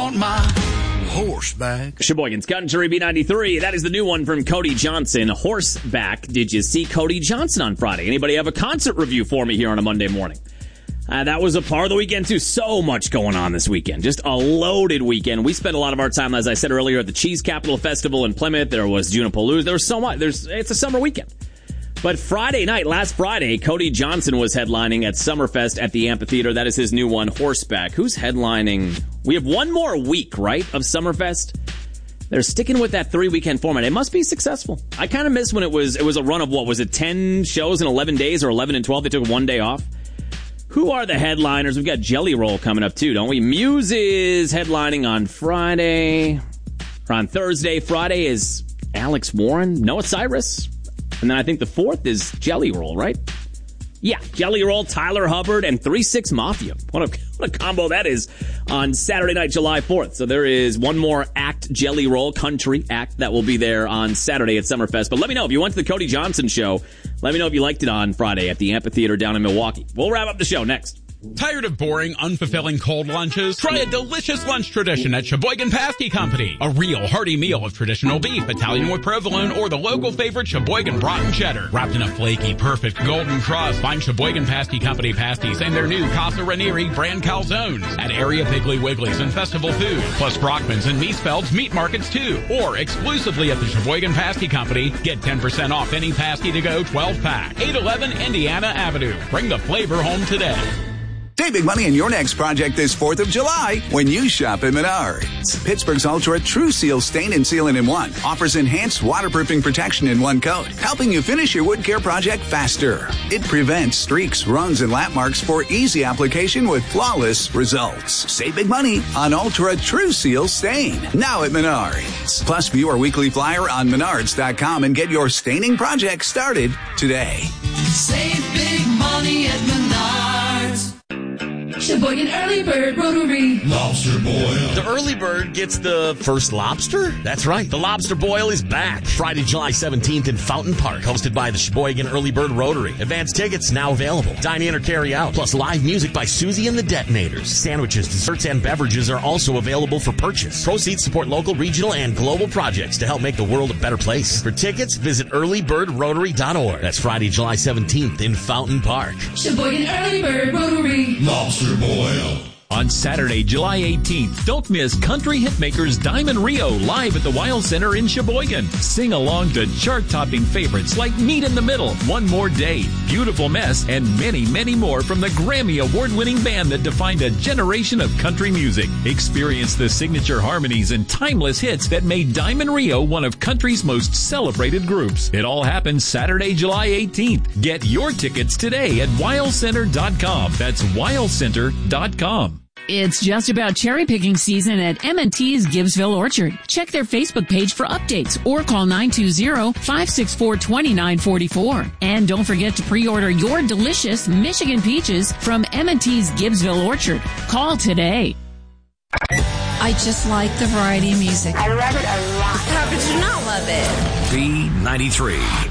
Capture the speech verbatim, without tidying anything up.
want my horseback. Sheboygan's Country B ninety-three. That is the new one from Cody Johnson, Horseback. Did you see Cody Johnson on Friday? Anybody have a concert review for me here on a Monday morning? Uh, that was a part of the weekend, too. So much going on this weekend. Just a loaded weekend. We spent a lot of our time, as I said earlier, at the Cheese Capital Festival in Plymouth. There was Junipalooza. There was so much. There's, it's a summer weekend. But Friday night, last Friday, Cody Johnson was headlining at Summerfest at the Amphitheater. That is his new one, Horseback. Who's headlining? We have one more week, right, of Summerfest? They're sticking with that three-weekend format. It must be successful. I kind of miss when it was it was a run of, what, was it ten shows in eleven days or eleven and twelve? They took one day off. Who are the headliners? We've got Jelly Roll coming up, too, don't we? Muse is headlining on Friday. Or on Thursday. Friday is Alex Warren, Noah Cyrus. And then I think the fourth is Jelly Roll, right? Yeah, Jelly Roll, Tyler Hubbard, and three six Mafia. What a, what a combo that is on Saturday night, July fourth. So there is one more act, Jelly Roll, country act, that will be there on Saturday at Summerfest. But let me know if you went to the Cody Johnson show. Let me know if you liked it on Friday at the Amphitheater down in Milwaukee. We'll wrap up the show next. Tired of boring, unfulfilling cold lunches? Try a delicious lunch tradition at Sheboygan Pasty Company. A real hearty meal of traditional beef, Italian with provolone, or the local favorite Sheboygan Broughton Cheddar. Wrapped in a flaky, perfect golden crust, find Sheboygan Pasty Company pasties and their new Casa Ranieri brand calzones at area Piggly Wigglies and Festival Food, plus Brockman's and Miesfeld's meat markets too. Or exclusively at the Sheboygan Pasty Company, get ten percent off any pasty to go twelve pack. eight eleven Indiana Avenue. Bring the flavor home today. Save big money in your next project this fourth of July when you shop at Menards. Pittsburgh's Ultra True Seal Stain and Sealant in One offers enhanced waterproofing protection in one coat, helping you finish your wood care project faster. It prevents streaks, runs, and lap marks for easy application with flawless results. Save big money on Ultra True Seal Stain now at Menards. Plus, view our weekly flyer on menards dot com and get your staining project started today. Save big money at Menards. Sheboygan Early Bird Rotary. Lobster boil. The Early Bird gets the first lobster? That's right. The Lobster Boil is back. Friday, July seventeenth in Fountain Park, hosted by the Sheboygan Early Bird Rotary. Advance tickets now available. Dine in or carry out. Plus live music by Susie and the Detonators. Sandwiches, desserts, and beverages are also available for purchase. Proceeds support local, regional, and global projects to help make the world a better place. For tickets, visit early bird rotary dot org. That's Friday, July seventeenth in Fountain Park. Sheboygan Early Bird Rotary. Lobster boil. On Saturday, July eighteenth, don't miss country hitmakers Diamond Rio live at the Wild Center in Sheboygan. Sing along to chart-topping favorites like Meet in the Middle, One More Day, Beautiful Mess, and many, many more from the Grammy Award-winning band that defined a generation of country music. Experience the signature harmonies and timeless hits that made Diamond Rio one of country's most celebrated groups. It all happens Saturday, July eighteenth. Get your tickets today at wild center dot com. That's wild center dot com. It's just about cherry picking season at M and T's Gibbsville Orchard. Check their Facebook page for updates or call nine two zero, five six four, two nine four four. And don't forget to pre-order your delicious Michigan peaches from M and T's Gibbsville Orchard. Call today. I just like the variety of music. I love it a lot. How could you not love it? B ninety-three.